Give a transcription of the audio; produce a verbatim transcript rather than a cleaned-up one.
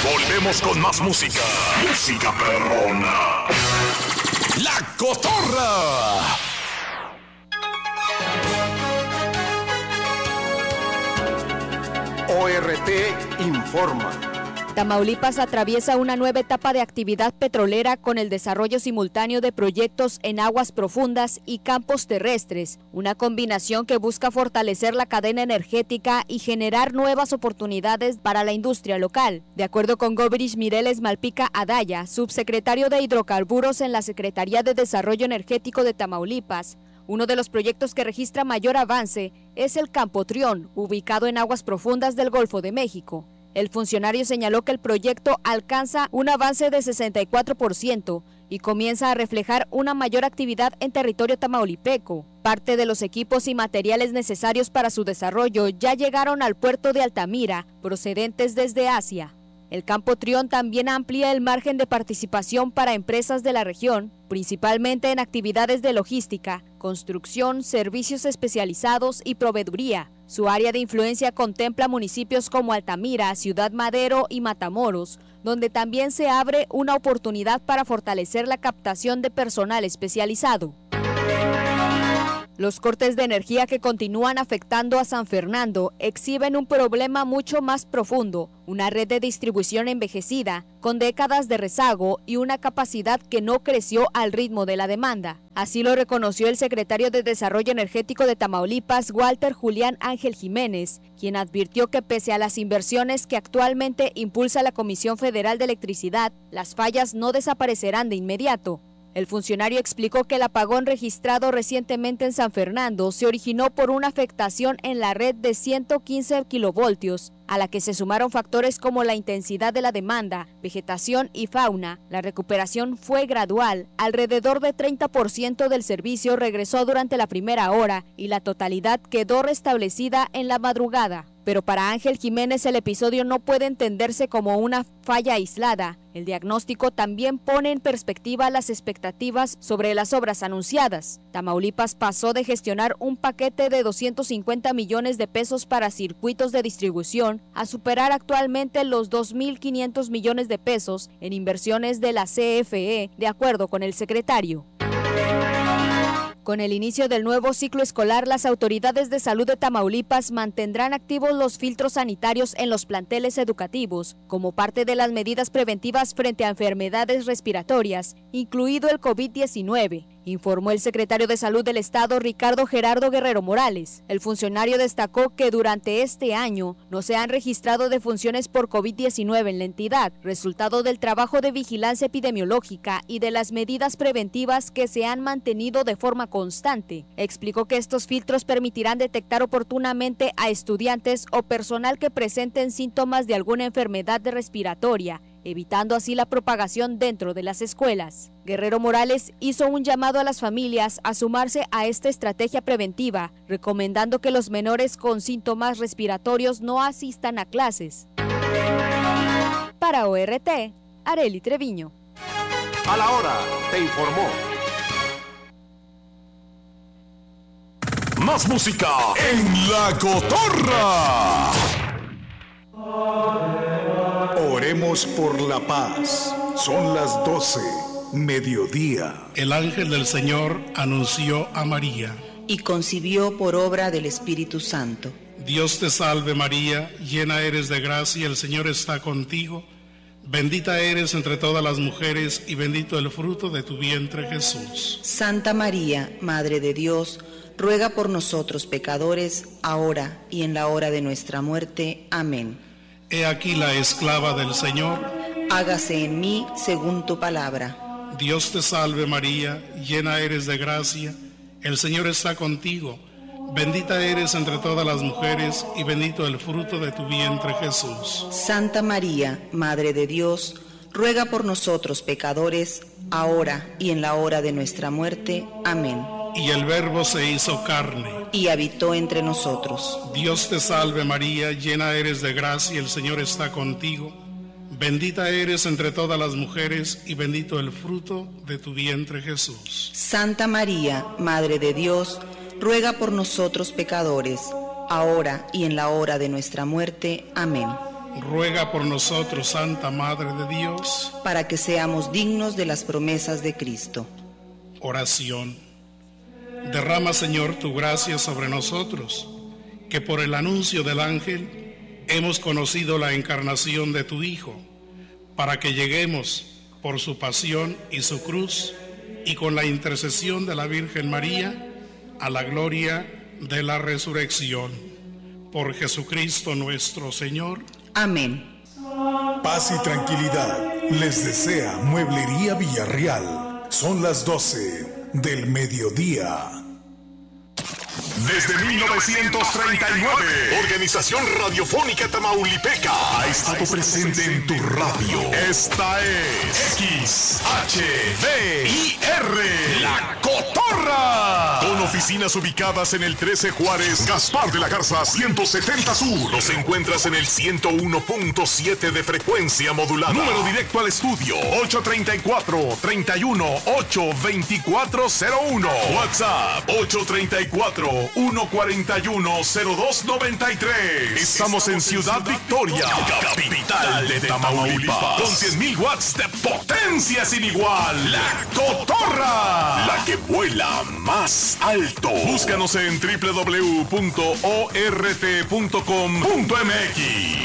Volvemos con más música. Música perrona. La Cotorra. O R T informa. Tamaulipas atraviesa una nueva etapa de actividad petrolera con el desarrollo simultáneo de proyectos en aguas profundas y campos terrestres, una combinación que busca fortalecer la cadena energética y generar nuevas oportunidades para la industria local. De acuerdo con Gobrich Mireles Malpica Adaya, subsecretario de Hidrocarburos en la Secretaría de Desarrollo Energético de Tamaulipas, uno de los proyectos que registra mayor avance es el Campo Trión, ubicado en aguas profundas del Golfo de México. El funcionario señaló que el proyecto alcanza un avance de sesenta y cuatro por ciento y comienza a reflejar una mayor actividad en territorio tamaulipeco. Parte de los equipos y materiales necesarios para su desarrollo ya llegaron al puerto de Altamira, procedentes desde Asia. El Campo Trión también amplía el margen de participación para empresas de la región, principalmente en actividades de logística, construcción, servicios especializados y proveeduría. Su área de influencia contempla municipios como Altamira, Ciudad Madero y Matamoros, donde también se abre una oportunidad para fortalecer la captación de personal especializado. Los cortes de energía que continúan afectando a San Fernando exhiben un problema mucho más profundo, una red de distribución envejecida, con décadas de rezago y una capacidad que no creció al ritmo de la demanda. Así lo reconoció el secretario de Desarrollo Energético de Tamaulipas, Walter Julián Ángel Jiménez, quien advirtió que pese a las inversiones que actualmente impulsa la Comisión Federal de Electricidad, las fallas no desaparecerán de inmediato. El funcionario explicó que el apagón registrado recientemente en San Fernando se originó por una afectación en la red de ciento quince kilovoltios, a la que se sumaron factores como la intensidad de la demanda, vegetación y fauna. La recuperación fue gradual, alrededor de treinta por ciento del servicio regresó durante la primera hora y la totalidad quedó restablecida en la madrugada. Pero para Ángel Jiménez el episodio no puede entenderse como una falla aislada. El diagnóstico también pone en perspectiva las expectativas sobre las obras anunciadas. Tamaulipas pasó de gestionar un paquete de doscientos cincuenta millones de pesos para circuitos de distribución a superar actualmente los dos mil quinientos millones de pesos en inversiones de la C F E, de acuerdo con el secretario. Con el inicio del nuevo ciclo escolar, las autoridades de salud de Tamaulipas mantendrán activos los filtros sanitarios en los planteles educativos, como parte de las medidas preventivas frente a enfermedades respiratorias, incluido el COVID diecinueve, informó el secretario de Salud del Estado, Ricardo Gerardo Guerrero Morales. El funcionario destacó que durante este año no se han registrado defunciones por COVID diecinueve en la entidad, resultado del trabajo de vigilancia epidemiológica y de las medidas preventivas que se han mantenido de forma constante. Explicó que estos filtros permitirán detectar oportunamente a estudiantes o personal que presenten síntomas de alguna enfermedad respiratoria, evitando así la propagación dentro de las escuelas. Guerrero Morales hizo un llamado a las familias a sumarse a esta estrategia preventiva, recomendando que los menores con síntomas respiratorios no asistan a clases. Para O R T, Arely Treviño. A la hora, te informó. Más música en La Cotorra. Oremos por la paz. Son las doce, mediodía. El ángel del Señor anunció a María. Y concibió por obra del Espíritu Santo. Dios te salve María, llena eres de gracia, el Señor está contigo. Bendita eres entre todas las mujeres y bendito el fruto de tu vientre Jesús. Santa María, Madre de Dios, ruega por nosotros pecadores, ahora y en la hora de nuestra muerte. Amén. He aquí la esclava del Señor. Hágase en mí según tu palabra. Dios te salve María, llena eres de gracia, el Señor está contigo. Bendita eres entre todas las mujeres y bendito el fruto de tu vientre Jesús. Santa María, Madre de Dios, ruega por nosotros pecadores, ahora y en la hora de nuestra muerte. Amén. Y el Verbo se hizo carne y habitó entre nosotros. Dios te salve María, llena eres de gracia, el Señor está contigo. Bendita eres entre todas las mujeres y bendito el fruto de tu vientre Jesús. Santa María, Madre de Dios, ruega por nosotros pecadores, ahora y en la hora de nuestra muerte. Amén. ruega por nosotros, Santa Madre de Dios, para que seamos dignos de las promesas de Cristo. oración. Derrama, Señor, tu gracia sobre nosotros, que por el anuncio del ángel hemos conocido la encarnación de tu Hijo, para que lleguemos por su pasión y su cruz, y con la intercesión de la Virgen María, a la gloria de la resurrección. Por Jesucristo nuestro Señor. Amén. Paz y tranquilidad les desea Mueblería Villarreal. Son las doce del mediodía. Desde mil novecientos treinta y nueve, Organización Radiofónica Tamaulipeca ha estado presente en tu radio. Esta es X H D I R, La Cotorra. Con oficinas ubicadas en el trece Juárez, Gaspar de la Garza, ciento setenta Sur. Nos encuentras en el ciento uno punto siete de frecuencia modulada. Número directo al estudio, ocho treinta y cuatro, treinta y uno, ocho veinticuatro cero uno. WhatsApp, ocho treinta y cuatro, uno cuarenta y uno, cero dos noventa y tres. Estamos en Ciudad Victoria, capital de Tamaulipas, con cien mil watts de potencia sin igual. La Cotorra, la que vuela más alto. Búscanos en doble u doble u doble u punto o r t punto com punto m x.